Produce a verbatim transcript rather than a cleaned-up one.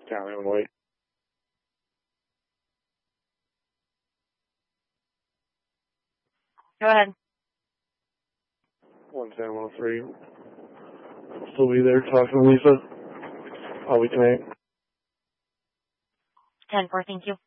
County and wait. Go ahead. one ten, one oh three. Still be there talking to Lisa. I'll be connected. ten four, thank you.